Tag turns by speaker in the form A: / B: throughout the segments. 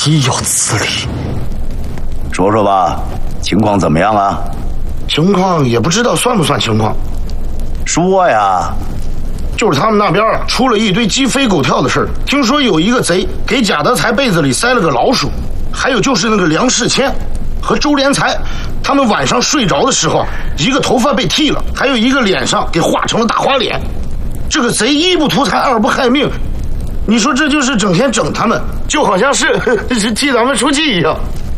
A: 岂有此理！
B: 说说吧，情况怎么样啊？
C: 情况也不知道算不算情况。
B: 说呀。
C: 就是他们那边出了一堆鸡飞狗跳的事儿。听说有一个贼给贾德才被子里塞了个老鼠，还有就是那个梁世谦和周连才，他们晚上睡着的时候，一个头发被剃了，还有一个脸上给画成了大花脸。这个贼一不图财，二不害命，你说这就是整天整他们，就好像是替咱们出气一样。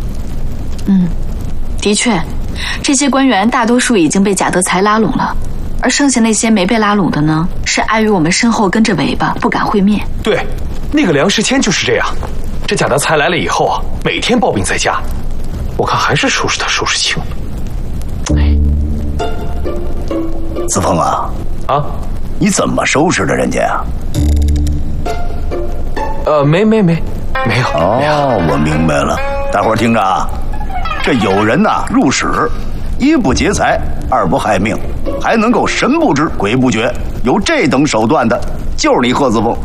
D: 的确，这些官员大多数已经被贾德才拉拢了。而剩下那些没被拉拢的呢，是碍于我们身后跟着尾巴，不敢会面。
A: 对，那个梁世谦就是这样。这贾德才来了以后啊，每天抱病在家，我看还是收拾他收拾轻了。
B: 子枫啊，你怎么收拾的人家呀？
A: 没有。
B: 哦，我明白了。大伙儿听着啊，这有人呐入室，一不劫财，二不害命，还能够神不知鬼不觉，有这等手段的，就是你贺子枫。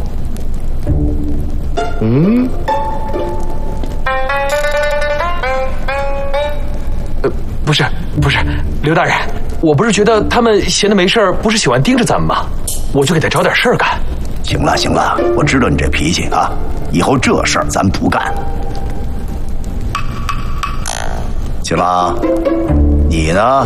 A: 不是，刘大人，我不是觉得他们闲得没事儿，不是喜欢盯着咱们吗？我就给他找点事儿干。
B: 行了，我知道你这脾气啊，以后这事儿咱不干。秦郎，你呢？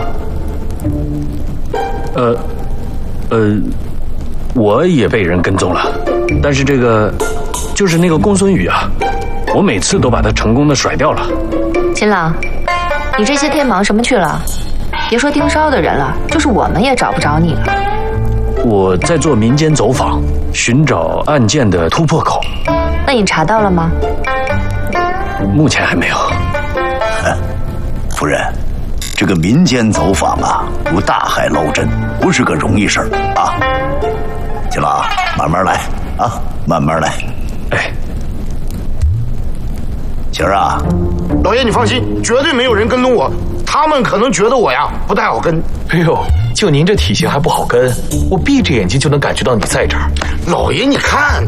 E: 我也被人跟踪了，但是这个就是那个公孙羽啊，我每次都把他成功的甩掉了。
F: 秦郎，你这些天忙什么去了？别说盯梢的人了，就是我们也找不着你了。
E: 我在做民间走访，寻找案件的突破口。
F: 那你查到了吗？
E: 目前还没有。
B: 夫人，这个民间走访啊，如大海捞针，不是个容易事儿啊。秦郎，慢慢来啊，慢慢来。晴儿啊，
C: 老爷你放心，绝对没有人跟踪我。他们可能觉得我呀不太好跟。
A: 哎呦，就您这体型还不好跟，我闭着眼睛就能感觉到你在这儿。
C: 老爷你看。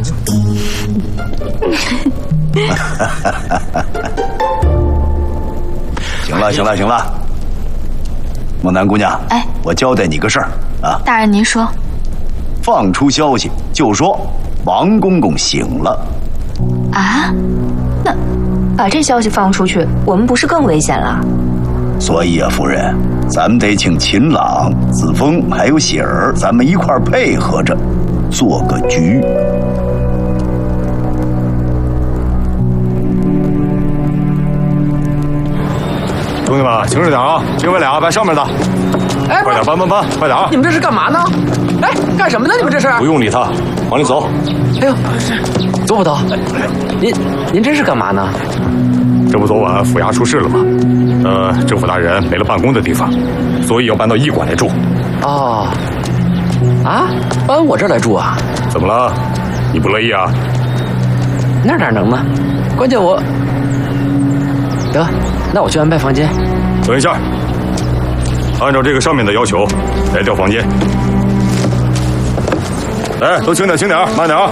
B: 行了，孟南姑娘，我交代你个事儿啊。
D: 大人您说。
B: 放出消息就说王公公醒了。
D: 啊？
F: 那把这消息放出去，我们不是更危险了？
B: 所以啊，夫人，咱们得请秦朗、子枫还有喜儿，咱们一块儿配合着做个局。
G: 兄弟们，轻着点啊！结尾俩搬上面的，快点搬，快点！
H: 你们这是干嘛呢？干什么呢？你们这是？
G: 不用理他，往里走。
H: 哎呦，左捕头，您这是干嘛呢？
G: 这不昨晚府衙出事了吗？政府大人没了办公的地方，所以要搬到驿馆来住。
H: 哦，搬我这儿来住啊？
G: 怎么了？你不乐意啊？
H: 那哪能呢？关键我……得，那我去安排房间。
G: 等一下，按照这个上面的要求来调房间。来，都轻点，慢点啊！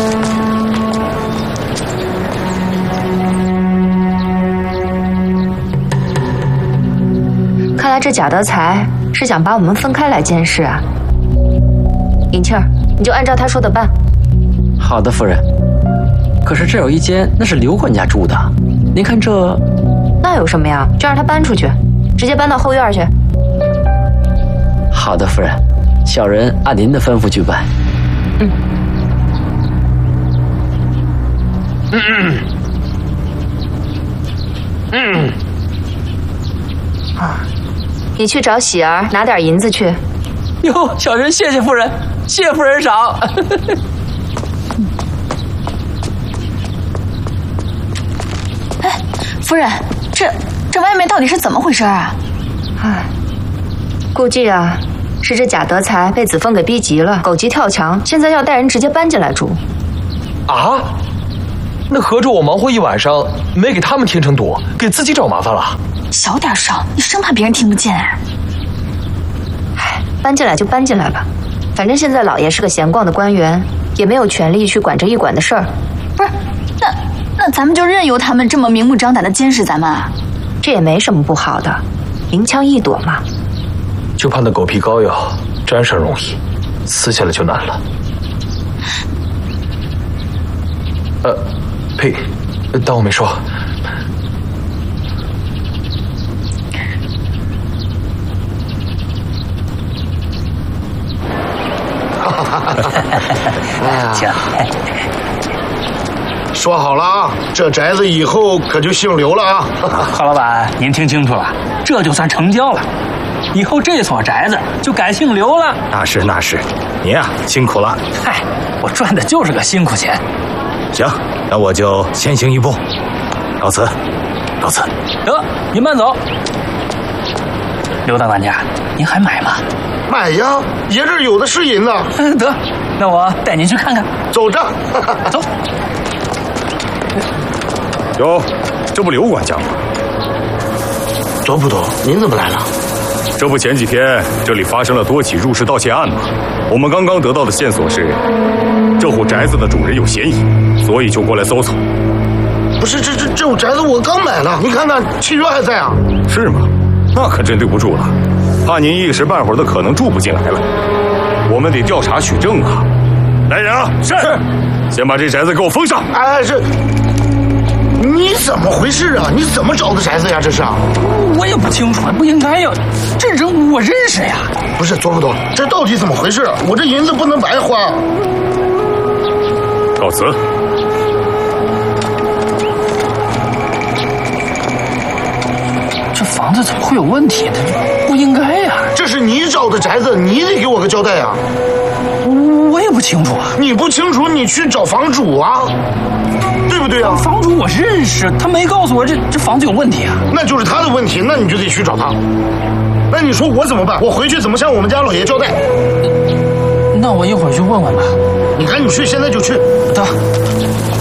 F: 看来这贾德才是想把我们分开来监视啊。银庆儿，你就按照他说的办。
H: 好的，夫人。可是这有一间，那是刘管家住的，您看这……
F: 那有什么呀？就让他搬出去，直接搬到后院去。
H: 好的，夫人，小人按您的吩咐去办。你去找喜儿拿点银子去。哟，小人谢谢夫人，谢夫人赏。
D: 夫人，这外面到底是怎么回事啊？
F: 估计啊，是这贾德才被子枫给逼急了，狗急跳墙，现在要带人直接搬进来住。
A: 啊？那合着我忙活一晚上，没给他们添成堵，给自己找麻烦了。
D: 小点声，你生怕别人听不见啊。
F: 搬进来就搬进来吧，反正现在老爷是个闲逛的官员，也没有权利去管这驿馆的事儿。
D: 不是，那那咱们就任由他们这么明目张胆的监视咱们啊？
F: 这也没什么不好的，明枪易躲嘛。
A: 就怕那狗皮膏药沾上容易，撕下来就难了。呸，当我没说。
I: 行，
C: 说好了啊，这宅子以后可就姓刘了啊！
I: 郝老板，您听清楚了，这就算成交了，以后这所宅子就改姓刘了。
G: 那是，您啊辛苦了。
I: 嗨，我赚的就是个辛苦钱。
G: 行，那我就先行一步，告辞。
I: 得，您慢走。刘大管家，您还买吗？
C: 买呀，爷这儿有的是银子。
I: 得，那我带您去看看。
C: 走着，
I: 走。
G: 哟，这不刘管家吗？
C: 周捕头，您怎么来了？
G: 这不前几天这里发生了多起入室盗窃案吗？我们刚刚得到的线索是，这户宅子的主人有嫌疑，所以就过来搜搜。
C: 不是，这户宅子我刚买了，你看看契约还在啊。
G: 是吗？那可真对不住了，怕您一时半会儿的可能住不进来了。我们得调查取证啊！来人啊！是。先把这宅子给我封上。
C: 哎，这你怎么回事啊？你怎么找的宅子呀？这是？
I: 我也不清楚，不应该呀。这人我认识呀。
C: 不是，左捕头，这到底怎么回事？我这银子不能白花。
G: 告辞。
I: 这房子怎么会有问题呢？不应该呀！
C: 这是你找的宅子，你得给我个交代呀！
I: 我也不清楚啊。
C: 你不清楚，你去找房主啊，对不对啊？
I: 房主我认识，他没告诉我这房子有问题啊。
C: 那就是他的问题，那你就得去找他。那你说我怎么办？我回去怎么向我们家老爷交代？
I: 那我一会儿去问问吧。
C: 你赶紧去，现在就去。
I: 得。